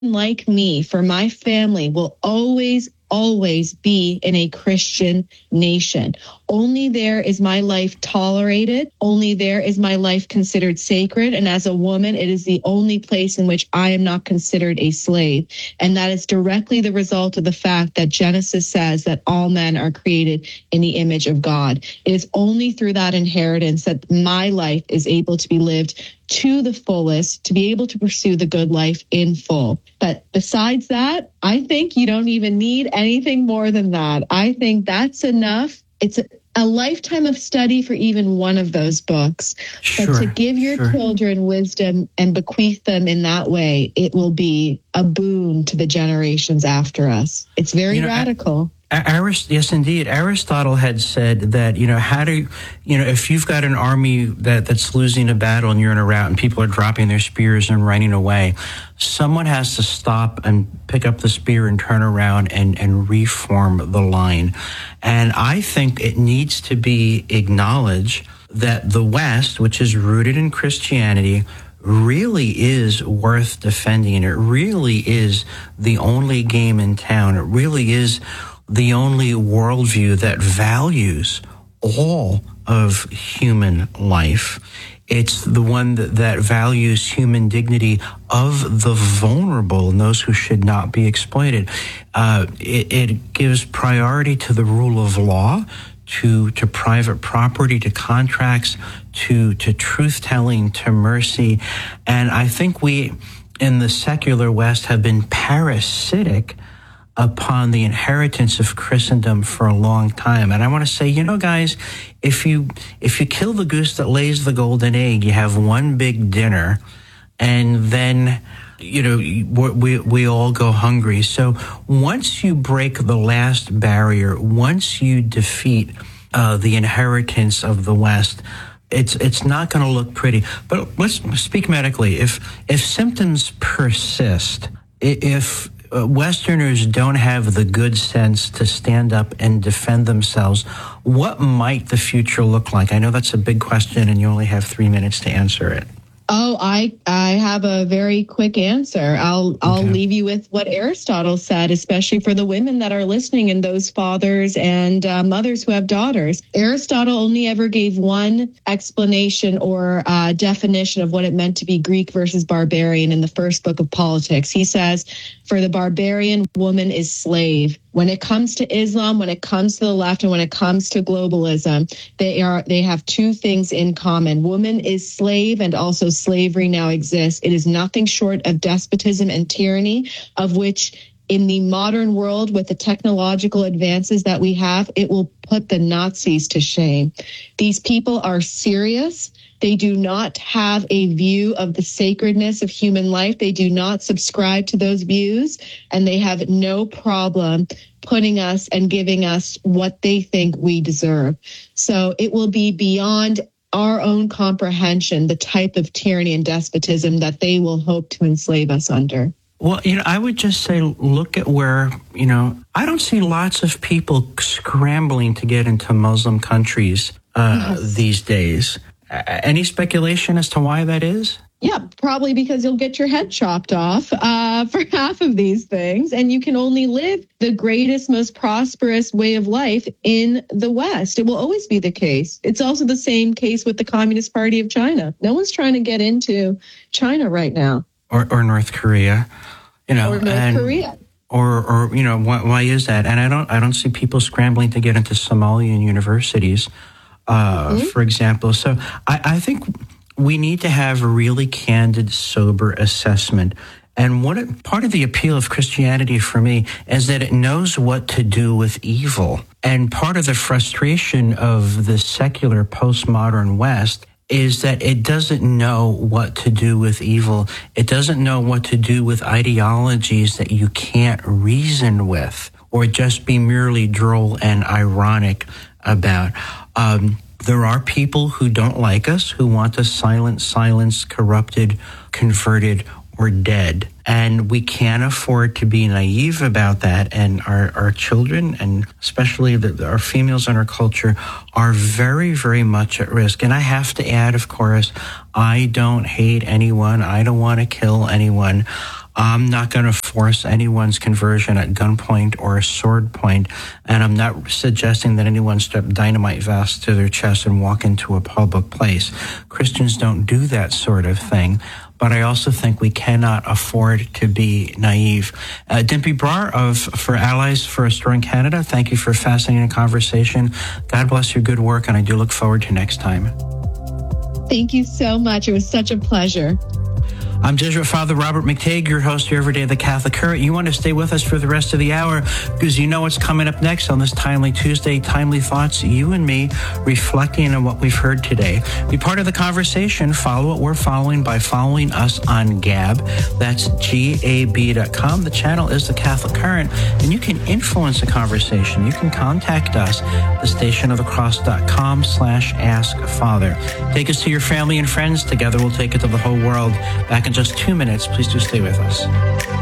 like me, for my family, will always be in a Christian nation. Only there is my life tolerated. Only there is my life considered sacred. And as a woman, it is the only place in which I am not considered a slave. And that is directly the result of the fact that Genesis says that all men are created in the image of God. It is only through that inheritance that my life is able to be lived to the fullest, to be able to pursue the good life in full. But besides that, I think you don't even need anything more than that. I think that's enough. It's a lifetime of study for even one of those books. Sure, but to give your children wisdom and bequeath them in that way, it will be a boon to the generations after us. It's very radical. Yes, indeed. Aristotle had said that, if you've got an army that's losing a battle and you're in a rout and people are dropping their spears and running away, someone has to stop and pick up the spear and turn around and reform the line. And I think it needs to be acknowledged that the West, which is rooted in Christianity, really is worth defending. It really is the only game in town. It really is the only worldview that values all of human life. It's the one that values human dignity of the vulnerable and those who should not be exploited. It gives priority to the rule of law, to private property, to contracts, to truth-telling, to mercy. And I think we, in the secular West, have been parasitic upon the inheritance of Christendom for a long time. And I want to say, guys, if you kill the goose that lays the golden egg, you have one big dinner, and then, we all go hungry. So once you break the last barrier, once you defeat the inheritance of the West, it's not going to look pretty. But let's speak medically. If symptoms persist, if Westerners don't have the good sense to stand up and defend themselves, what might the future look like? I know that's a big question, and you only have 3 minutes to answer it. Oh, I have a very quick answer. I'll leave you with what Aristotle said, especially for the women that are listening and those fathers and mothers who have daughters. Aristotle only ever gave one explanation or definition of what it meant to be Greek versus barbarian in the first book of Politics. He says, for the barbarian, woman is slave. When it comes to Islam, when it comes to the left, and when it comes to globalism, they have two things in common. Woman is slave, and also slavery now exists. It is nothing short of despotism and tyranny, of which in the modern world, with the technological advances that we have, it will put the Nazis to shame. These people are serious. They do not have a view of the sacredness of human life. They do not subscribe to those views, and they have no problem putting us and giving us what they think we deserve. So it will be beyond our own comprehension, the type of tyranny and despotism that they will hope to enslave us under. Well, I would just say, look at where, I don't see lots of people scrambling to get into Muslim countries these days. Any speculation as to why that is? Yeah, probably because you'll get your head chopped off for half of these things, and you can only live the greatest, most prosperous way of life in the West. It will always be the case. It's also the same case with the Communist Party of China. No one's trying to get into China right now. Or North Korea. Or North Korea. Or why is that? And I don't see people scrambling to get into Somalian universities. For example. So I think we need to have a really candid, sober assessment. And part of the appeal of Christianity for me is that it knows what to do with evil. And part of the frustration of the secular postmodern West is that it doesn't know what to do with evil. It doesn't know what to do with ideologies that you can't reason with or just be merely droll and ironic about. There are people who don't like us, who want us silenced, corrupted, converted, or dead. And we can't afford to be naive about that. And our children, and especially our females in our culture, are very, very much at risk. And I have to add, of course, I don't hate anyone. I don't want to kill anyone. I'm not going to force anyone's conversion at gunpoint or a sword point, and I'm not suggesting that anyone strap dynamite vests to their chest and walk into a public place. Christians don't do that sort of thing. But I also think we cannot afford to be naive. Dimpy Brar for Allies for Restoring Canada, thank you for a fascinating conversation. God bless your good work, and I do look forward to next time. Thank you so much. It was such a pleasure. I'm Jesuit Father Robert McTague, your host, your Everyday the Catholic Current. You want to stay with us for the rest of the hour because you know what's coming up next on this Timely Tuesday. Timely Thoughts, you and me reflecting on what we've heard today. Be part of the conversation. Follow what we're following by following us on Gab. That's gab.com. The channel is the Catholic Current, and you can influence the conversation. You can contact us at thestationofthecross.com/askfather. Take us to your family and friends. Together we'll take it to the whole world. Back in just 2 minutes. Please do stay with us.